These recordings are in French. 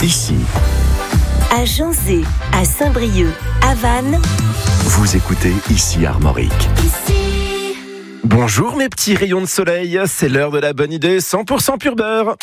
Ici, À Janzé, à Saint-Brieuc, à Vannes. vous écoutez Ici Armorique. Bonjour mes petits rayons de soleil, c'est l'heure de la bonne idée 100% pur beurre.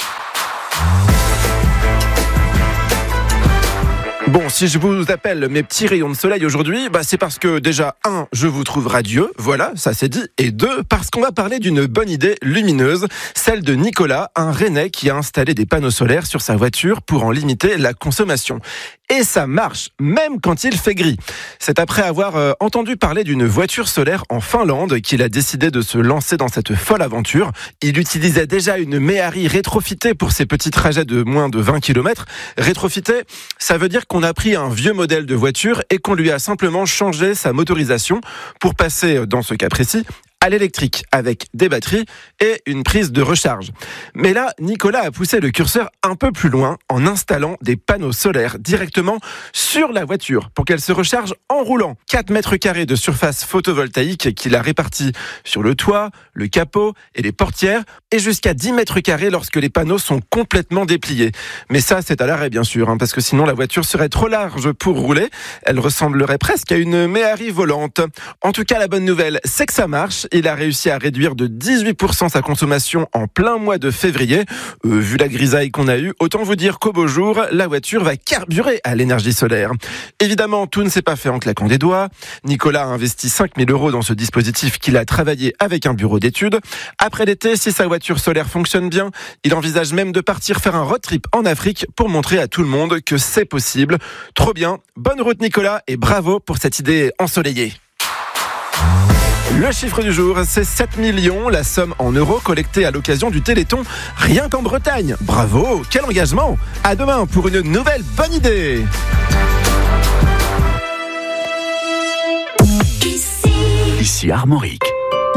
Bon, si je vous appelle mes petits rayons de soleil aujourd'hui, c'est parce que déjà, 1, je vous trouve radieux, voilà, ça c'est dit, et 2, parce qu'on va parler d'une bonne idée lumineuse, celle de Nicolas, un Rennais qui a installé des panneaux solaires sur sa voiture pour en limiter la consommation. Et ça marche, même quand il fait gris. C'est après avoir entendu parler d'une voiture solaire en Finlande qu'il a décidé de se lancer dans cette folle aventure. Il utilisait déjà une Méhari rétrofitée pour ses petits trajets de moins de 20 km. Rétrofitée, ça veut dire qu'on a pris un vieux modèle de voiture et qu'on lui a simplement changé sa motorisation pour passer, dans ce cas précis, à l'électrique avec des batteries et une prise de recharge. Mais là, Nicolas a poussé le curseur un peu plus loin en installant des panneaux solaires directement sur la voiture pour qu'elle se recharge en roulant. 4 mètres carrés de surface photovoltaïque qu'il a répartis sur le toit, le capot et les portières et jusqu'à 10 mètres carrés lorsque les panneaux sont complètement dépliés. Mais ça, c'est à l'arrêt bien sûr, parce que sinon la voiture serait trop large pour rouler. Elle ressemblerait presque à une Méhari volante. En tout cas, la bonne nouvelle, c'est que ça marche. Il a réussi à réduire de 18% sa consommation en plein mois de février. Vu la grisaille qu'on a eue, autant vous dire qu'au beau jour, la voiture va carburer à l'énergie solaire. Évidemment, tout ne s'est pas fait en claquant des doigts. Nicolas a investi 5 000 € dans ce dispositif qu'il a travaillé avec un bureau d'études. Après l'été, si sa voiture solaire fonctionne bien, il envisage même de partir faire un road trip en Afrique pour montrer à tout le monde que c'est possible. Trop bien, bonne route Nicolas et bravo pour cette idée ensoleillée. Le chiffre du jour, c'est 7 millions, la somme en euros collectée à l'occasion du Téléthon, rien qu'en Bretagne. Bravo, quel engagement! À demain pour une nouvelle bonne idée. Ici Armorique.